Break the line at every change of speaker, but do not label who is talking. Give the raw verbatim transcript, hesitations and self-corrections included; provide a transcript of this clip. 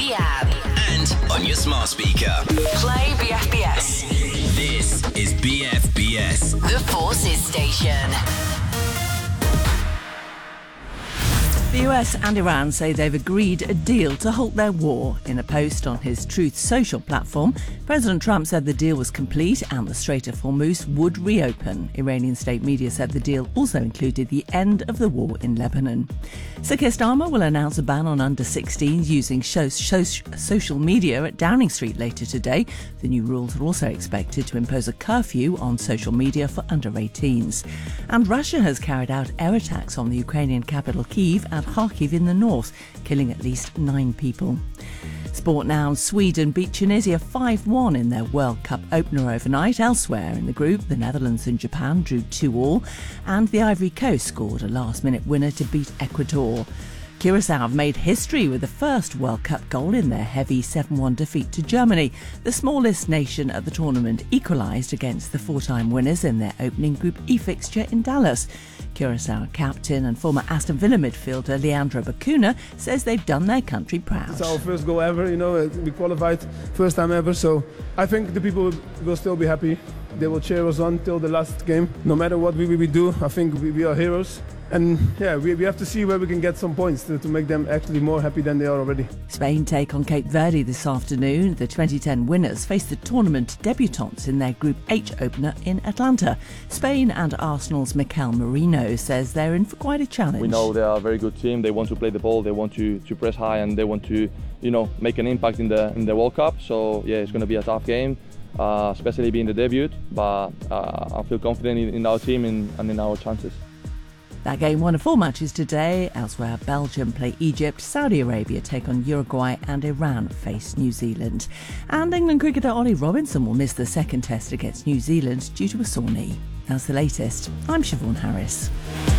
the app.
And on your smart speaker.
Play B F B S.
This is B F B S.
The Forces Station.
The U S and Iran say they've agreed a deal to halt their war. In a post on his Truth Social platform, President Trump said the deal was complete and the Strait of Hormuz would reopen. Iranian state media said the deal also included the end of the war in Lebanon. Sir Keir Starmer will announce a ban on under sixteens using show, show, social media at Downing Street later today. The new rules are also expected to impose a curfew on social media for under eighteens. And Russia has carried out air attacks on the Ukrainian capital Kyiv and Kharkiv in the north, killing at least nine people. Sport now. Sweden beat Tunisia five one in their World Cup opener overnight. Elsewhere in the group, the Netherlands and Japan drew two all, and the Ivory Coast scored a last-minute winner to beat Ecuador. Curaçao have made history with the first World Cup goal in their heavy seven one defeat to Germany. The smallest nation at the tournament equalised against the four-time winners in their opening Group E fixture in Dallas. Curaçao captain and former Aston Villa midfielder Leandro Bacuna says they've done their country proud.
It's our first goal ever, you know, we qualified first time ever, so I think the people will still be happy. They will cheer us on till the last game. No matter what we, we do, I think we, we are heroes. And yeah, we, we have to see where we can get some points to, to make them actually more happy than they are already.
Spain take on Cape Verde this afternoon. The twenty ten winners face the tournament debutants in their Group H opener in Atlanta. Spain and Arsenal's Mikel Merino says they're in for quite a challenge.
We know they are a very good team. They want to play the ball, they want to, to press high, and they want to, you know, make an impact in the in the World Cup. So yeah, it's going to be a tough game. Uh, especially being the debut, but uh, I feel confident in, in our team and, and in our chances.
That game, one of four matches today. Elsewhere, Belgium play Egypt, Saudi Arabia take on Uruguay, and Iran face New Zealand. And England cricketer Ollie Robinson will miss the second test against New Zealand due to a sore knee. That's the latest. I'm Siobhan Harris.